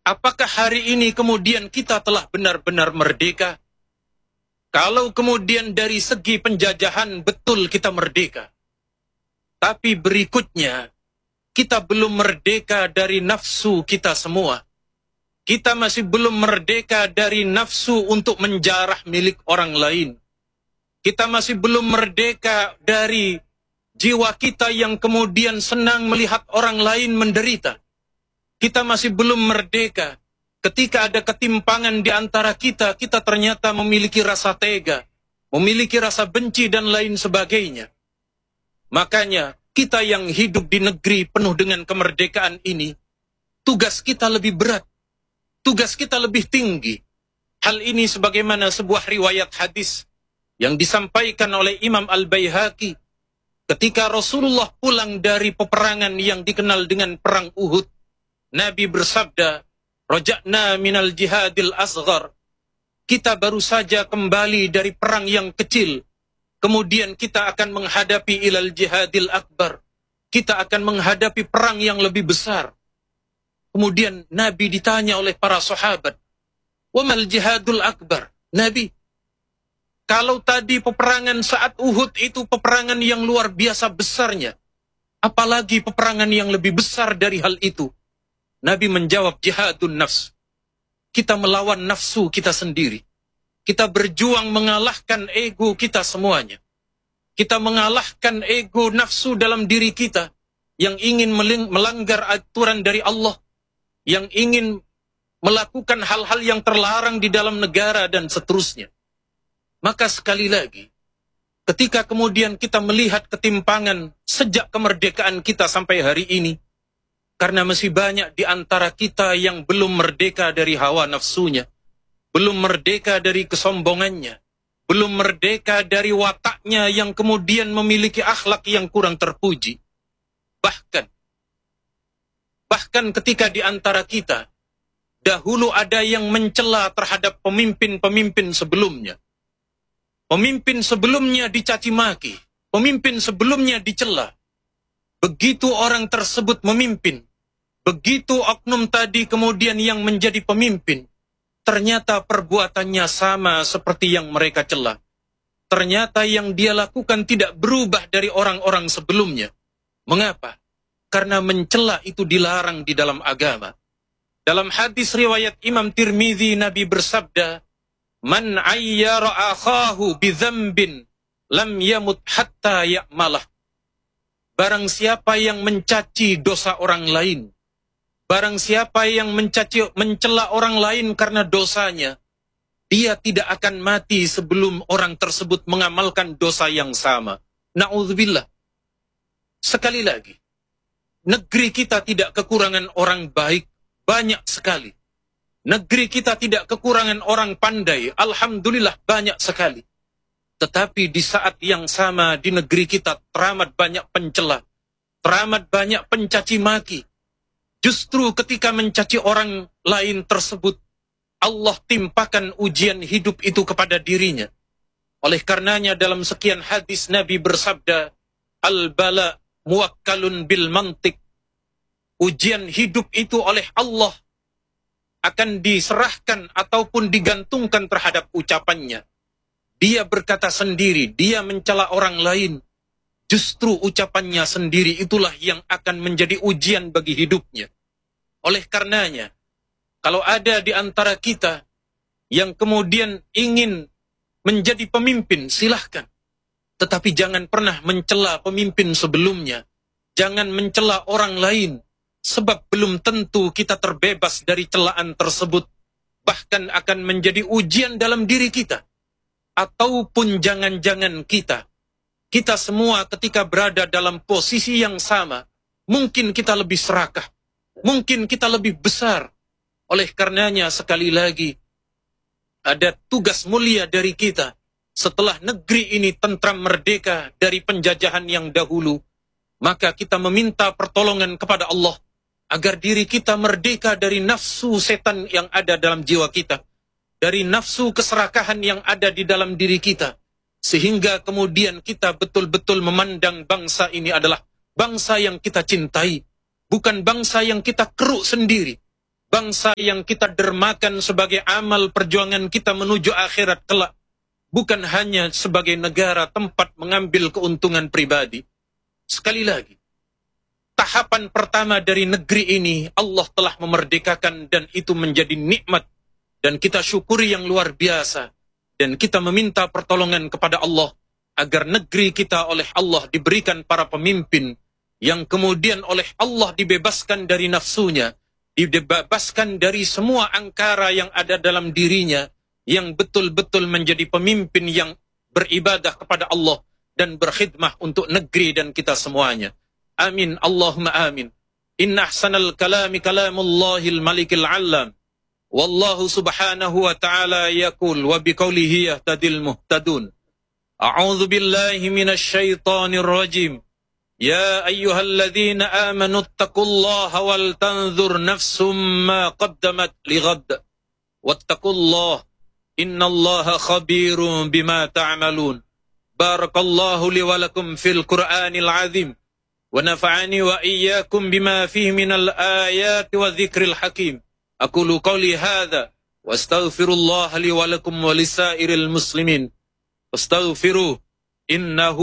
Apakah hari ini kemudian kita telah benar-benar merdeka? Kalau kemudian dari segi penjajahan betul kita merdeka, tapi berikutnya kita belum merdeka dari nafsu kita semua. Kita masih belum merdeka dari nafsu untuk menjarah milik orang lain. Kita masih belum merdeka dari jiwa kita yang kemudian senang melihat orang lain menderita. Kita masih belum merdeka ketika ada ketimpangan di antara kita, kita ternyata memiliki rasa tega, memiliki rasa benci dan lain sebagainya. Makanya kita yang hidup di negeri penuh dengan kemerdekaan ini, tugas kita lebih berat. Tugas kita lebih tinggi. Hal ini sebagaimana sebuah riwayat hadis yang disampaikan oleh Imam Al-Baihaqi ketika Rasulullah pulang dari peperangan yang dikenal dengan perang Uhud. Nabi bersabda, "Raja'na minal jihadil asghar." Kita baru saja kembali dari perang yang kecil. Kemudian kita akan menghadapi ilal jihadil akbar. Kita akan menghadapi perang yang lebih besar. Kemudian Nabi ditanya oleh para sahabat, "Wamal jihadul akbar?" Nabi, kalau tadi peperangan saat Uhud itu peperangan yang luar biasa besarnya, apalagi peperangan yang lebih besar dari hal itu? Nabi menjawab, jihadun nafs. Kita melawan nafsu kita sendiri. Kita berjuang mengalahkan ego kita semuanya. Kita mengalahkan ego nafsu dalam diri kita yang ingin melanggar aturan dari Allah, yang ingin melakukan hal-hal yang terlarang di dalam negara dan seterusnya. Maka sekali lagi, ketika kemudian kita melihat ketimpangan sejak kemerdekaan kita sampai hari ini, karena masih banyak di antara kita yang belum merdeka dari hawa nafsunya, belum merdeka dari kesombongannya, belum merdeka dari wataknya yang kemudian memiliki akhlak yang kurang terpuji. Bahkan ketika di antara kita, dahulu ada yang mencela terhadap pemimpin-pemimpin sebelumnya. Pemimpin sebelumnya dicaci maki, pemimpin sebelumnya dicela. Begitu orang tersebut memimpin, begitu oknum tadi kemudian yang menjadi pemimpin, ternyata perbuatannya sama seperti yang mereka cela. Ternyata yang dia lakukan tidak berubah dari orang-orang sebelumnya. Mengapa? Karena mencela itu dilarang di dalam agama. Dalam hadis riwayat Imam Tirmidzi, Nabi bersabda, "Man ayyara akhahu bidzambin lam yamut hatta ya'malah." Barang siapa yang mencaci dosa orang lain, barang siapa yang mencela orang lain karena dosanya, dia tidak akan mati sebelum orang tersebut mengamalkan dosa yang sama. Na'udzubillah. Sekali lagi, negeri kita tidak kekurangan orang baik, banyak sekali. Negeri kita tidak kekurangan orang pandai, alhamdulillah banyak sekali. Tetapi di saat yang sama di negeri kita teramat banyak pencela, teramat banyak pencaci maki. Justru ketika mencaci orang lain tersebut, Allah timpakan ujian hidup itu kepada dirinya. Oleh karenanya dalam sekian hadis Nabi bersabda, "Al-bala muwakkalun bil mantik." Ujian hidup itu oleh Allah akan diserahkan ataupun digantungkan terhadap ucapannya. Dia berkata sendiri, dia mencela orang lain. Justru ucapannya sendiri itulah yang akan menjadi ujian bagi hidupnya. Oleh karenanya, kalau ada di antara kita yang kemudian ingin menjadi pemimpin, silahkan. Tetapi jangan pernah mencela pemimpin sebelumnya. Jangan mencela orang lain. Sebab belum tentu kita terbebas dari celaan tersebut. Bahkan akan menjadi ujian dalam diri kita. Ataupun jangan-jangan kita semua ketika berada dalam posisi yang sama, mungkin kita lebih serakah, mungkin kita lebih besar. Oleh karenanya sekali lagi, ada tugas mulia dari kita. Setelah negeri ini tentram merdeka dari penjajahan yang dahulu, maka kita meminta pertolongan kepada Allah, agar diri kita merdeka dari nafsu setan yang ada dalam jiwa kita, dari nafsu keserakahan yang ada di dalam diri kita, sehingga kemudian kita betul-betul memandang bangsa ini adalah bangsa yang kita cintai, bukan bangsa yang kita keruk sendiri, bangsa yang kita dermakan sebagai amal perjuangan kita menuju akhirat kelak, bukan hanya sebagai negara tempat mengambil keuntungan pribadi. Sekali lagi, tahapan pertama dari negeri ini Allah telah memerdekakan dan itu menjadi nikmat dan kita syukuri yang luar biasa dan kita meminta pertolongan kepada Allah agar negeri kita oleh Allah diberikan para pemimpin yang kemudian oleh Allah dibebaskan dari nafsunya, dibebaskan dari semua angkara yang ada dalam dirinya, yang betul-betul menjadi pemimpin yang beribadah kepada Allah dan berkhidmah untuk negeri dan kita semuanya. Amin, Allahumma amin. Inna ahsanal kalami kalamullahil malikil alam. Wallahu subhanahu wa ta'ala yaqul wa biqaulihi yahtadil muhtadun. A'udzu billahi minasy syaithanir rajim. Ya ayyuhalladzina amanu taqullaha wal tanzur nafsum ma qaddamat lighad. Wattaqullaha innallaha khabirun bima ta'malun. Barakallahu li wa lakum fil Qur'anil azim. Wa nafa'ani wa iyyakum bima fihi minal ayati wa dzikril hakim. Aqulu qawli hadza wa astaghfirullah li wa lakum wa lisairil muslimin. Astaghfiruh innahu